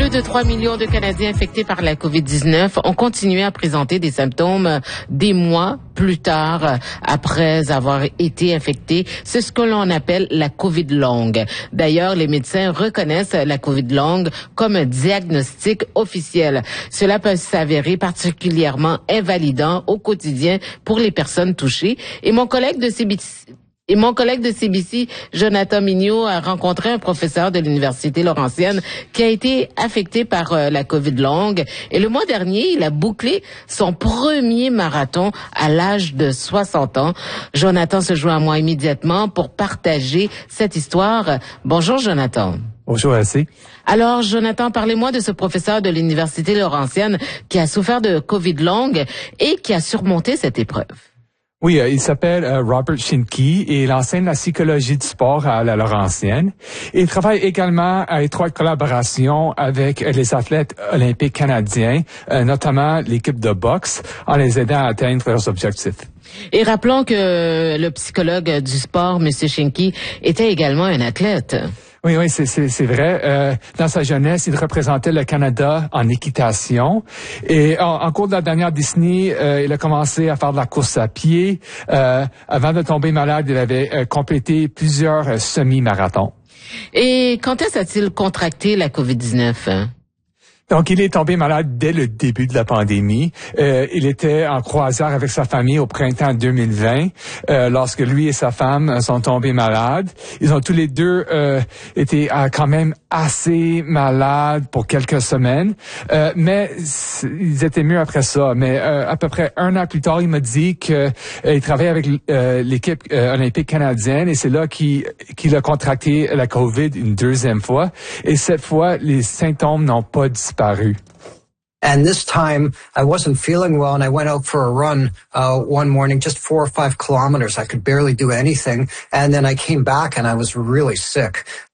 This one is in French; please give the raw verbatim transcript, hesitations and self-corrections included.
Plus de trois millions de Canadiens infectés par la covid dix-neuf ont continué à présenter des symptômes des mois plus tard après avoir été infectés. C'est ce que l'on appelle la COVID longue. D'ailleurs, les médecins reconnaissent la COVID longue comme un diagnostic officiel. Cela peut s'avérer particulièrement invalidant au quotidien pour les personnes touchées. Et mon collègue de C B C Et mon collègue de C B C, Jonathan Mignot, a rencontré un professeur de l'Université Laurentienne qui a été affecté par euh, la COVID longue. Et le mois dernier, il a bouclé son premier marathon à l'âge de soixante ans. Jonathan se joint à moi immédiatement pour partager cette histoire. Bonjour, Jonathan. Bonjour, Elsie. Alors, Jonathan, parlez-moi de ce professeur de l'Université Laurentienne qui a souffert de COVID longue et qui a surmonté cette épreuve. Oui, euh, il s'appelle euh, Robert Shinke et il enseigne la psychologie du sport à la Laurentienne. Et il travaille également à étroite collaboration avec euh, les athlètes olympiques canadiens, euh, notamment l'équipe de boxe, en les aidant à atteindre leurs objectifs. Et rappelons que le psychologue du sport, M. Shinke, était également un athlète. Oui, oui, c'est, c'est, c'est vrai. Euh, dans sa jeunesse, il représentait le Canada en équitation. Et en, en cours de la dernière décennie, euh, il a commencé à faire de la course à pied. Euh, avant de tomber malade, il avait euh, complété plusieurs euh, semi-marathons. Et quand est-ce a-t-il contracté la COVID dix-neuf? Donc, il est tombé malade dès le début de la pandémie. Euh, il était en croisière avec sa famille au printemps deux mille vingt, euh, lorsque lui et sa femme sont tombés malades. Ils ont tous les deux euh, été euh, quand même assez malades pour quelques semaines, euh, mais ils étaient mieux après ça. Mais euh, à peu près un an plus tard, il m'a dit qu'il euh, travaillait avec euh, l'équipe euh, olympique canadienne et c'est là qu'il, qu'il a contracté la COVID une deuxième fois. Et cette fois, les symptômes n'ont pas disparu. And this time, I wasn't feeling well, and I went out for a run uh one morning, just four or five kilometers. I could barely do anything, and then I came back, and I was really sick.